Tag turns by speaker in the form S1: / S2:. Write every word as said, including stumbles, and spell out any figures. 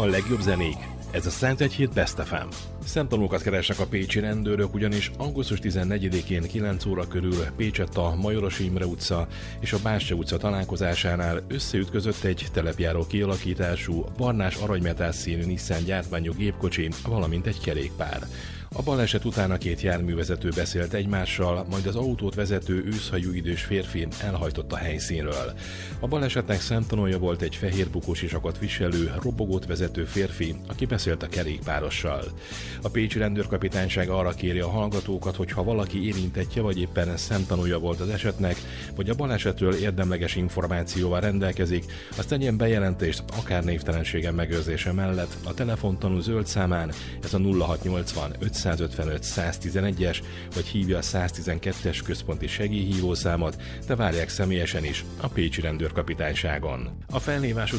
S1: A legjobb zenék. Ez a Szent Egy Hét Best ef em. Szemtanúkat keresnek a pécsi rendőrök, ugyanis augusztus tizennegyedikén kilenc óra körül Pécsett a Majorosi Imre utca és a Bástya utca találkozásánál összeütközött egy telepjáró kialakítású, barnás aranymetál színű Nissan gyártmányú gépkocsi, valamint egy kerékpár. A baleset után a két járművezető beszélt egymással, majd az autót vezető őszhajú idős férfi elhajtott a helyszínről. A balesetnek szemtanúja volt egy fehér bukós isakot viselő, robogót vezető férfi, aki beszélt a kerékpárossal. A pécsi rendőrkapitányság arra kéri a hallgatókat, hogy ha valaki érintettje vagy éppen szemtanúja volt az esetnek, vagy a balesetről érdemleges információval rendelkezik, azt tegyen bejelentést akár névtelensége megőrzése mellett a telefontanú zöld számán, ez a nulla hatszáznyolcvan ötszázötvenöt száztizenegyes, vagy hívja a száztizenkettes központi segélyhívószámot, de várják személyesen is a pécsi rendőrkapitányságon. A felhívás